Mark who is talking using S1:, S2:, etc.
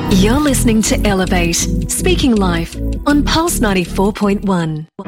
S1: You're listening to Elevate, speaking life on Pulse 94.1.